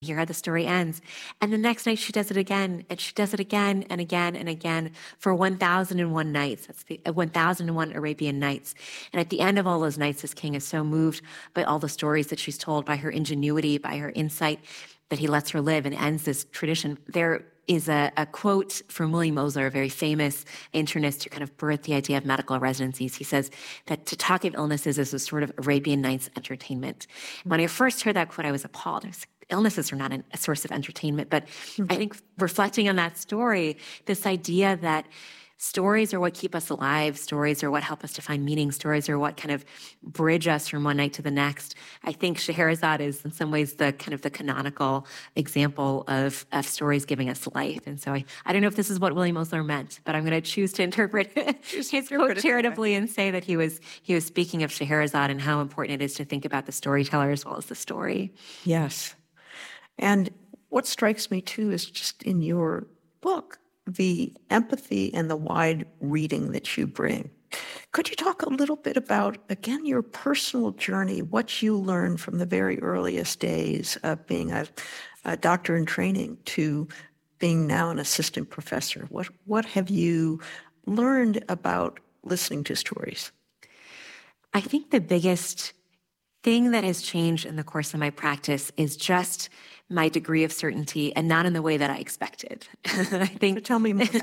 Here how the story ends. And the next night she does it again, and she does it again and again and again for 1001 nights. That's the 1001 Arabian Nights. And at the end of all those nights, this king is so moved by all the stories that she's told, by her ingenuity, by her insight, that he lets her live and ends this tradition. There is a quote from William Osler, a very famous internist who kind of birthed the idea of medical residencies. He says that to talk of illnesses is a sort of Arabian Nights entertainment. When I first heard that quote, I was appalled. Illnesses are not a source of entertainment, but I think reflecting on that story, this idea that stories are what keep us alive, stories are what help us to find meaning, stories are what kind of bridge us from one night to the next. I think Scheherazade is in some ways the kind of the canonical example of stories giving us life. And so I don't know if this is what William Osler meant, but I'm going to choose to interpret his quote charitably and say that he was speaking of Scheherazade and how important it is to think about the storyteller as well as the story. Yes. And what strikes me, too, is just in your book, the empathy and the wide reading that you bring. Could you talk a little bit about, again, your personal journey, what you learned from the very earliest days of being a doctor in training to being now an assistant professor? What have you learned about listening to stories? I think the biggest thing that has changed in the course of my practice is just my degree of certainty, and not in the way that I expected. I think. So tell me more.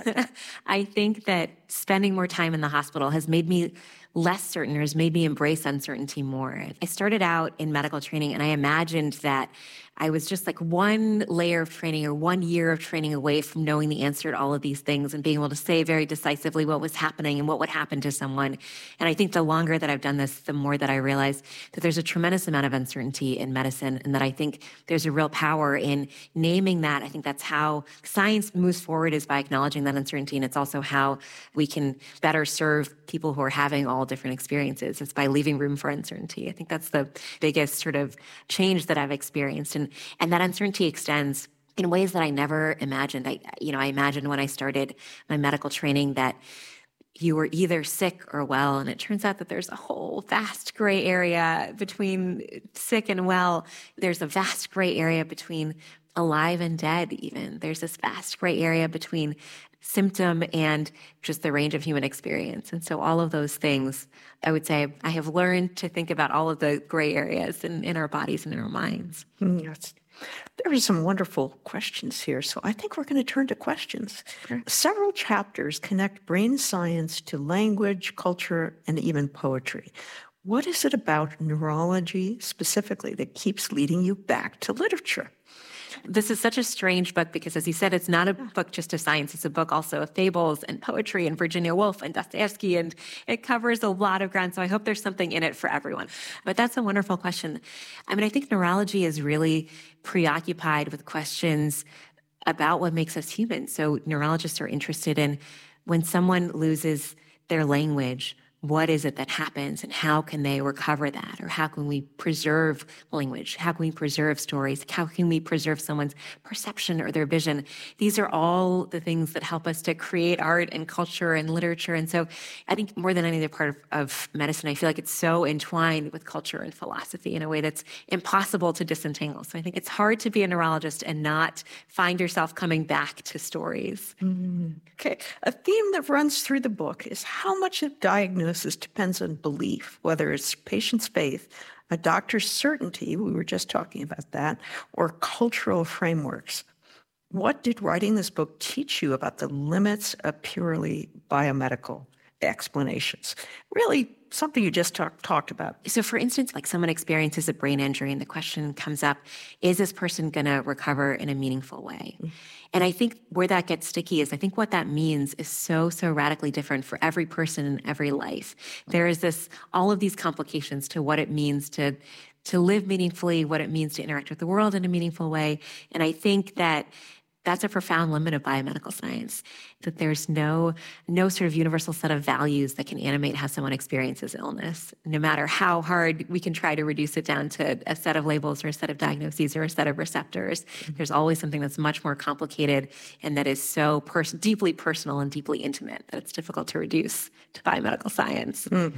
I think that spending more time in the hospital has made me less certain, or has made me embrace uncertainty more. I started out in medical training, and I imagined that I was just like one layer of training or 1 year of training away from knowing the answer to all of these things and being able to say very decisively what was happening and what would happen to someone. And I think the longer that I've done this, the more that I realize that there's a tremendous amount of uncertainty in medicine, and that I think there's a real power in naming that. I think that's how science moves forward, is by acknowledging that uncertainty, and it's also how we can better serve people who are having all different experiences. It's by leaving room for uncertainty. I think that's the biggest sort of change that I've experienced. And that uncertainty extends in ways that I never imagined. I imagined when I started my medical training that you were either sick or well, and it turns out that there's a whole vast gray area between sick and well. There's a vast gray area between alive and dead even. There's this vast gray area between symptom and just the range of human experience. And so all of those things, I would say I have learned to think about all of the gray areas in our bodies and in our minds. Yes. There are some wonderful questions here, so I think we're going to turn to questions. Sure. Several chapters connect brain science to language, culture, and even poetry. What is it about neurology specifically that keeps leading you back to literature? This is such a strange book because, as you said, it's not a book just of science. It's a book also of fables and poetry and Virginia Woolf and Dostoevsky, and it covers a lot of ground. So I hope there's something in it for everyone. But that's a wonderful question. I mean, I think neurology is really preoccupied with questions about what makes us human. So neurologists are interested in when someone loses their language, what is it that happens and how can they recover that? Or how can we preserve language? How can we preserve stories? How can we preserve someone's perception or their vision? These are all the things that help us to create art and culture and literature. And so I think more than any other part of medicine, I feel like it's so entwined with culture and philosophy in a way that's impossible to disentangle. So I think it's hard to be a neurologist and not find yourself coming back to stories. Mm-hmm. Okay. A theme that runs through the book is how much of diagnosis depends on belief, whether it's patient's faith, a doctor's certainty, we were just talking about that, or cultural frameworks. What did writing this book teach you about the limits of purely biomedical explanations? Really something you just talked about. So for instance, like someone experiences a brain injury and the question comes up, is this person going to recover in a meaningful way? Mm-hmm. And I think where that gets sticky is I think what that means is so radically different for every person in every life. There is all of these complications to what it means to live meaningfully, what it means to interact with the world in a meaningful way. And I think that that's a profound limit of biomedical science, that there's no sort of universal set of values that can animate how someone experiences illness, no matter how hard we can try to reduce it down to a set of labels or a set of diagnoses or a set of receptors. Mm-hmm. There's always something that's much more complicated and that is so deeply personal and deeply intimate that it's difficult to reduce to biomedical science. Mm-hmm.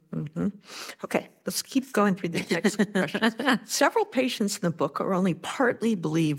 Okay, let's keep going through the next questions. Several patients in the book are only partly believe